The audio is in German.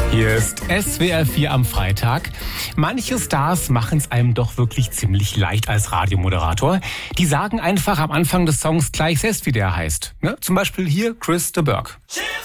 Hier ist SWR 4 am Freitag. Manche Stars machen es einem doch wirklich ziemlich leicht als Radiomoderator. Die sagen einfach am Anfang des Songs gleich selbst, wie der heißt. Ne? Zum Beispiel hier Chris de Burgh.